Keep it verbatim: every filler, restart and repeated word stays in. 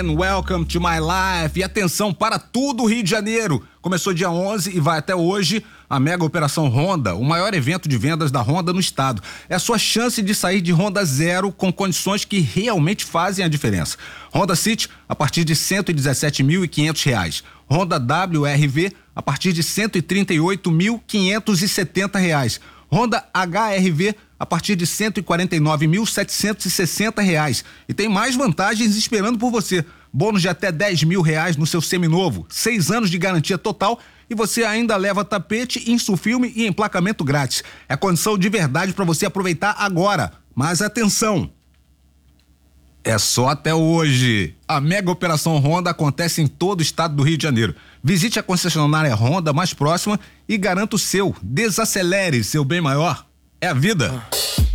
Welcome to my life. E atenção para tudo, Rio de Janeiro. Começou dia onze e vai até hoje a mega operação Honda, o maior evento de vendas da Honda no estado. É a sua chance de sair de Honda zero com condições que realmente fazem a diferença. Honda City a partir de cento e dezessete mil e quinhentos reais. Honda W R V a partir de cento e trinta e oito mil quinhentos e setenta reais. Honda H R V a partir de cento e quarenta e nove mil setecentos e sessenta reais. E tem mais vantagens esperando por você. Bônus de até dez mil reais no seu seminovo, seis anos de garantia total e você ainda leva tapete, insufilme e emplacamento grátis. É condição de verdade para você aproveitar agora. Mas atenção! É só até hoje. A mega operação Honda acontece em todo o estado do Rio de Janeiro. Visite a concessionária Honda mais próxima e garanta o seu. Desacelere, seu bem maior. É a vida.